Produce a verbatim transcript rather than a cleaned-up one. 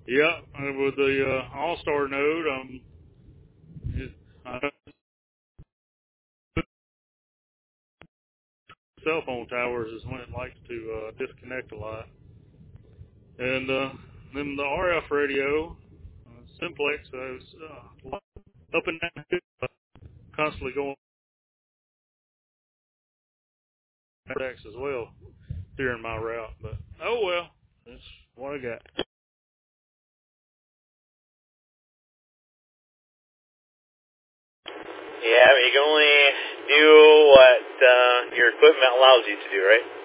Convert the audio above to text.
Yeah, and with the uh, All-Star node, um, it, I know cell phone towers is when it likes to uh, disconnect a lot. And uh, then the R F radio, uh, simplex, is uh, up and down, uh, constantly going X as well during my route. But oh well, that's what I got. Yeah, you can only do what uh, your equipment allows you to do, right?